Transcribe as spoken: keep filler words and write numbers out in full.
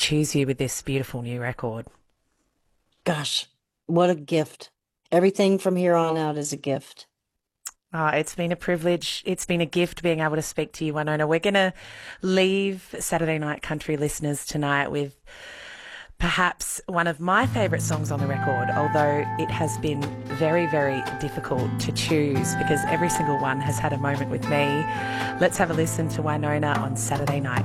choose you with this beautiful new record. Gosh, what a gift. Everything from here on out is a gift. Oh, it's been a privilege. It's been a gift being able to speak to you, Winona. We're going to leave Saturday Night Country listeners tonight with perhaps one of my favourite songs on the record, although it has been very, very difficult to choose because every single one has had a moment with me. Let's have a listen to Winona on Saturday Night